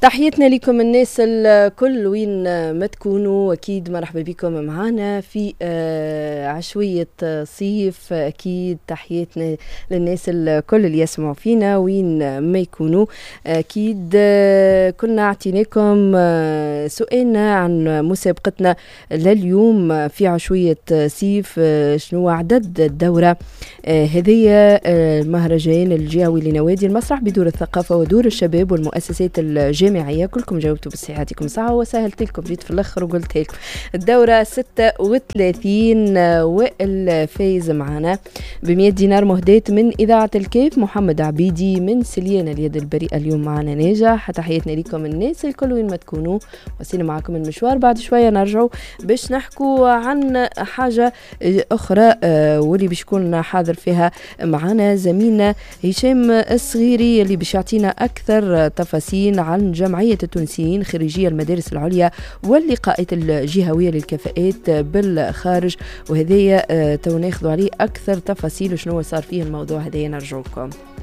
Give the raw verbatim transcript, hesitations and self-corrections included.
تحياتنا لكم الناس الكل وين ما تكونوا. أكيد مرحبا بكم معنا في عشوية صيف. أكيد تحياتنا للناس الكل اللي يسمعوا فينا وين ما يكونوا. أكيد كنا اعطيناكم سؤالنا عن مسابقتنا لليوم في عشوية صيف، شنو عدد الدورة هذه المهرجان الجهوي لنوادي المسرح بدور الثقافة ودور الشباب والمؤسسات الجامعية. كلكم جاوبتوا بصحتكم صح وسهلت لكم، جيت في الاخر وقلت لكم الدوره ستة وثلاثين. والفايز معنا بمية دينار مهداة من اذاعه الكيف محمد عبيدي من سليان اليد البريئه. اليوم معنا ناجح. تحياتنا لكم الناس الكل وين ما تكونوا. وصلنا معكم المشوار، بعد شويه نرجعوا باش نحكوا عن حاجه اخرى واللي باش يكون حاضر فيها معنا زميلنا هشام الصغيري اللي باش يعطينا اكثر تفاصيل عن جمعية التونسيين خريجي المدارس العليا واللقاءات الجهوية للكفاءات بالخارج، وهذه تو ناخذوا عليه أكثر تفاصيل وشنو صار فيه الموضوع هذا. نرجوكم